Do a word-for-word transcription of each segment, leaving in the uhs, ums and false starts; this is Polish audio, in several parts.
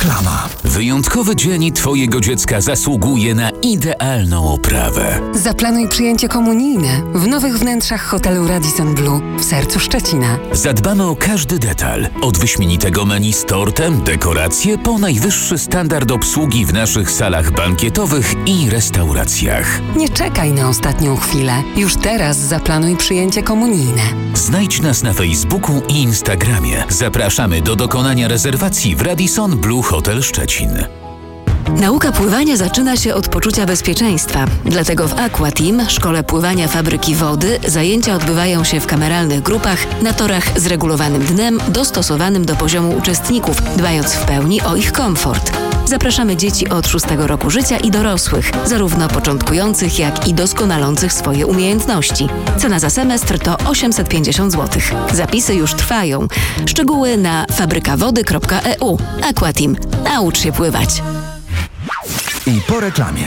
Reklama. Wyjątkowy dzień twojego dziecka zasługuje na idealną oprawę. Zaplanuj przyjęcie komunijne w nowych wnętrzach hotelu Radisson Blu w sercu Szczecina. Zadbamy o każdy detal. Od wyśmienitego menu z tortem, dekoracje, po najwyższy standard obsługi w naszych salach bankietowych i restauracjach. Nie czekaj na ostatnią chwilę. Już teraz zaplanuj przyjęcie komunijne. Znajdź nas na Facebooku i Instagramie. Zapraszamy do dokonania rezerwacji w Radisson Blu Hotel Szczecin. Nauka pływania zaczyna się od poczucia bezpieczeństwa. Dlatego w Aqua Team, szkole pływania Fabryki Wody, zajęcia odbywają się w kameralnych grupach na torach z regulowanym dnem, dostosowanym do poziomu uczestników, dbając w pełni o ich komfort. Zapraszamy dzieci od szóstego roku życia i dorosłych, zarówno początkujących, jak i doskonalących swoje umiejętności. Cena za semestr to osiemset pięćdziesiąt złotych. Zapisy już trwają. Szczegóły na fabrykawody kropka e u. Aqua Team. Naucz się pływać. I po reklamie.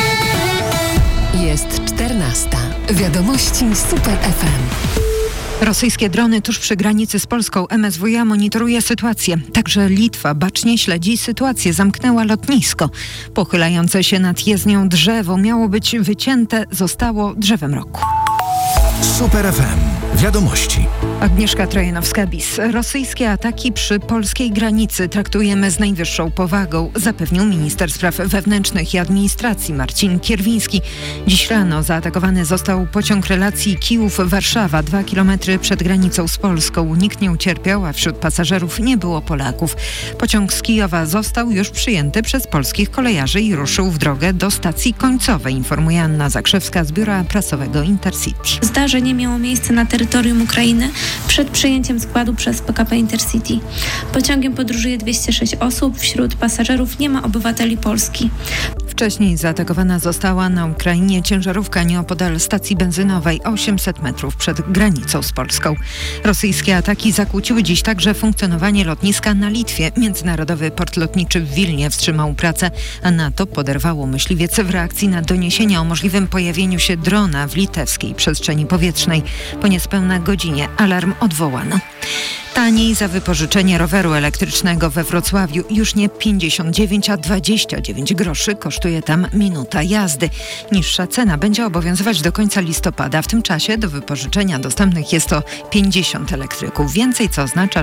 Jest czternasta. Wiadomości Super F M. Rosyjskie drony tuż przy granicy z Polską. M S W iA monitoruje sytuację. Także Litwa bacznie śledzi sytuację. Zamknęła lotnisko. Pochylające się nad jezdnią drzewo miało być wycięte, zostało drzewem roku. Super F M. Wiadomości. Agnieszka Trojanowska-Bis. Rosyjskie ataki przy polskiej granicy traktujemy z najwyższą powagą, zapewnił minister spraw wewnętrznych i administracji Marcin Kierwiński. Dziś rano zaatakowany został pociąg relacji Kijów-Warszawa, dwa kilometry przed granicą z Polską. Nikt nie ucierpiał, a wśród pasażerów nie było Polaków. Pociąg z Kijowa został już przyjęty przez polskich kolejarzy i ruszył w drogę do stacji końcowej, informuje Anna Zakrzewska z biura prasowego Intercity. Zdarzenie miało miejsce na terytorium Ukrainy przed przyjęciem składu przez P K P Intercity. Pociągiem podróżuje dwieście sześć osób, wśród pasażerów nie ma obywateli Polski. Wcześniej zaatakowana została na Ukrainie ciężarówka nieopodal stacji benzynowej, osiemset metrów przed granicą z Polską. Rosyjskie ataki zakłóciły dziś także funkcjonowanie lotniska na Litwie. Międzynarodowy port lotniczy w Wilnie wstrzymał pracę, a NATO poderwało myśliwiec w reakcji na doniesienia o możliwym pojawieniu się drona w litewskiej przestrzeni powietrznej. Po niespełna godzinie alarm odwołano. Taniej za wypożyczenie roweru elektrycznego we Wrocławiu już nie pięćdziesiąt dziewięć, a dwadzieścia dziewięć groszy kosztuje tam minuta jazdy. Niższa cena będzie obowiązywać do końca listopada. W tym czasie do wypożyczenia dostępnych jest to pięćdziesiąt elektryków. Więcej, co oznacza,